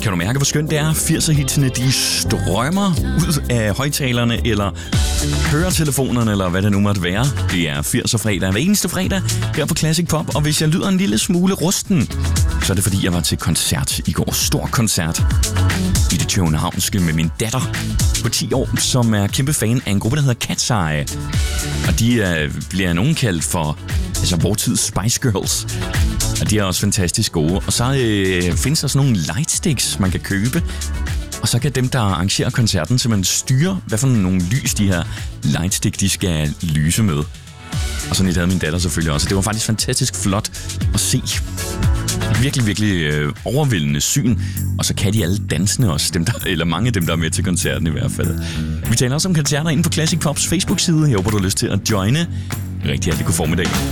Kan du mærke, hvor skønt det er? 80'er-hitsene, de strømmer ud af højtalerne eller høretelefonerne, eller hvad det nu måtte være. Det er 80'er-fredag hver eneste fredag her på Classic Pop, og hvis jeg lyder en lille smule rusten, så er det fordi, jeg var til koncert i går. Stor koncert i det københavnske med min datter på 10 år, som er kæmpe fan af en gruppe, der hedder Cat's Eye. Og de bliver nogen kaldt for vor tids Spice Girls. Og de er også fantastisk gode. Og så findes der sådan nogle lightsticks, man kan købe. Og så kan dem, der arrangerer koncerten, simpelthen styre, hvad for nogle lys de her lightstick, de skal lyse med. Og sådan et havde min datter selvfølgelig også. Det var faktisk fantastisk flot at se. Virkelig, virkelig overvældende syn. Og så kan de alle dansende også, dem der, eller mange af dem, der er med til koncerten i hvert fald. Vi taler også om koncerter inde på Classic Pops Facebook-side. Jeg håber, du har lyst til at joine. Rigtig hjertelig god formiddag.